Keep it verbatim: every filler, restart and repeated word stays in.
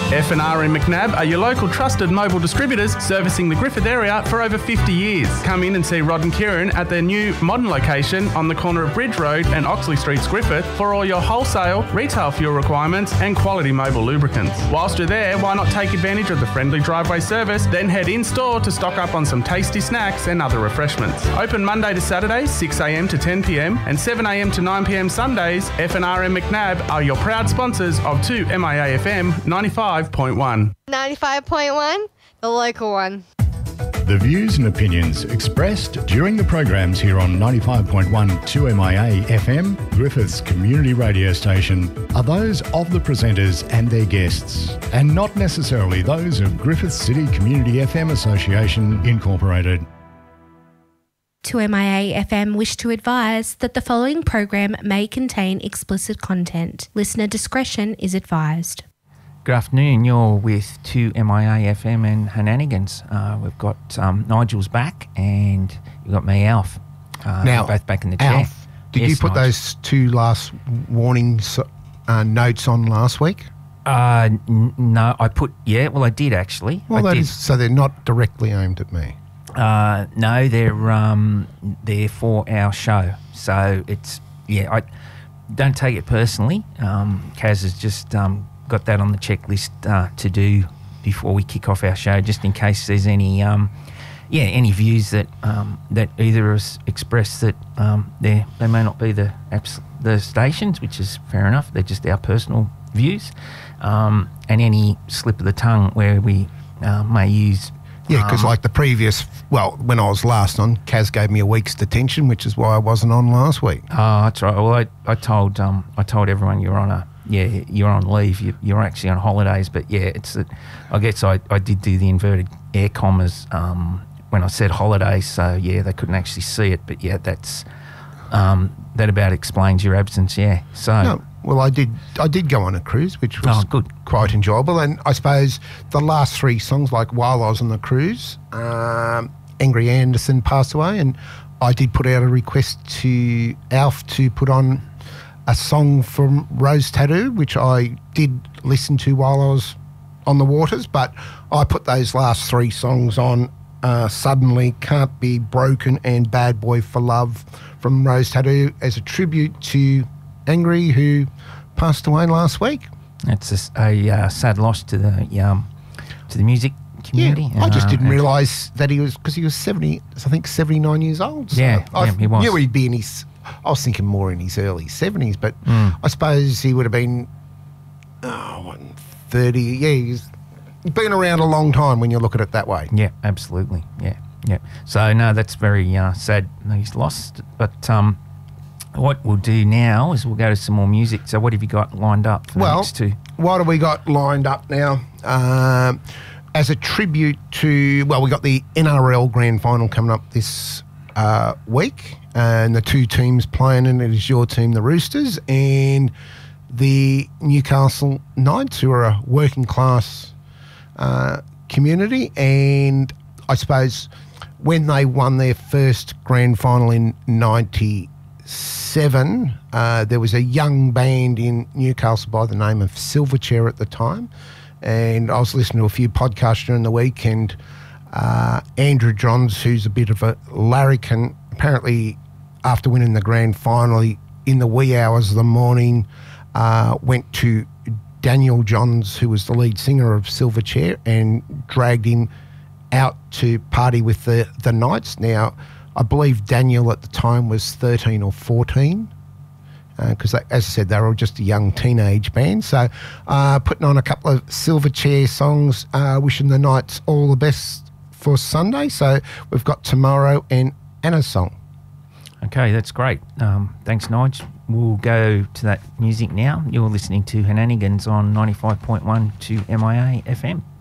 F and R and McNabb are your local trusted mobile distributors servicing the Griffith area for over fifty years. Come in and see Rod and Kieran at their new modern location on the corner of Bridge Road and Oxley Streets, Griffith, for all your wholesale, retail fuel requirements and quality mobile lubricants. Whilst you're there, why not take advantage of the friendly driveway service, then head in-store to stock up on some tasty snacks and other refreshments. Open Monday to Saturday, six a m to ten p m and seven a m to nine p m Sundays. F and R and McNabb are your proud sponsors of two M I A F M ninety-five point one. ninety-five point one, the local one. The views and opinions expressed during the programs here on ninety-five point one two M I A F M, Griffith's community radio station, are those of the presenters and their guests, and not necessarily those of Griffith City Community F M Association Incorporated. two M I A F M wish to advise that the following program may contain explicit content. Listener discretion is advised. Good afternoon, you're with two M I A F M and Henanigans. Uh, we've got um, Nigel's back and you've got me, Alf. Uh, now, both back in the chair. Alf, did yes, you put Nigel. those two last warning uh, notes on last week? Uh, n- no, I put, yeah, well I did actually. Well, I that did. is, so they're not directly aimed at me. Uh, no, they're um, they're for our show. So it's, yeah, I don't take it personally. Um, Kaz has just um, got that on the checklist uh, to do before we kick off our show, just in case there's any, um, yeah, any views that um, that either of us express that um, they they may not be the abs- the stations, which is fair enough. They're just our personal views, um, and any slip of the tongue where we uh, may use. Yeah, because um, like the previous, well, when I was last on, Kaz gave me a week's detention, which is why I wasn't on last week. Oh, that's right. Well, I, I told um I told everyone you're on a yeah you're on leave. You, you're actually on holidays, but yeah, it's that I guess I, I did do the inverted air commas um when I said holidays. So yeah, they couldn't actually see it, but yeah, that's um that about explains your absence. Yeah. So. No, well, I did. I did go on a cruise, which was Oh, good. quite enjoyable. And I suppose the last three songs, like while I was on the cruise, um, Angry Anderson passed away, and I did put out a request to Alf to put on a song from Rose Tattoo, which I did listen to while I was on the waters. But I put those last three songs on. Uh, Suddenly, Can't Be Broken, and Bad Boy for Love from Rose Tattoo as a tribute to Angry, who passed away last week. It's a, a uh, sad loss to the um, to the music community. Yeah, I just Uh, didn't and- realise that he was, because he was seventy, I think seventy-nine years old. So Yeah, I yeah, he was. knew he'd be in his, I was thinking more in his early seventies, but Mm. I suppose he would have been, oh, what, thirty, yeah, he's been around a long time when you look at it that way. Yeah, absolutely. Yeah, yeah. So no, that's very uh, sad that he's lost. But um, what we'll do now is we'll go to some more music. So what have you got lined up for the Well, next two? what have we got lined up now? Um, as a tribute to, well, we got the N R L Grand Final coming up this uh, week, and the two teams playing in it is your team, the Roosters, and the Newcastle Knights, who are a working class uh, community. And I suppose when they won their first grand final in ninety-seven, uh, there was a young band in Newcastle by the name of Silverchair at the time, and I was listening to a few podcasts during the week, and uh, Andrew Johns, who's a bit of a larrikin, apparently after winning the grand final in the wee hours of the morning, uh, went to Daniel Johns, who was the lead singer of Silverchair, and dragged him out to party with the, the Knights. Now, I believe Daniel at the time was thirteen or fourteen, because, uh, as I said, they were just a young teenage band. So uh, putting on a couple of Silverchair songs, uh, wishing the Knights all the best for Sunday. So we've got Tomorrow and Anna's song. Okay, that's great. Um, thanks, Nige. We'll go to that music now. You're listening to Henanigans on ninety-five point one to M I A F M.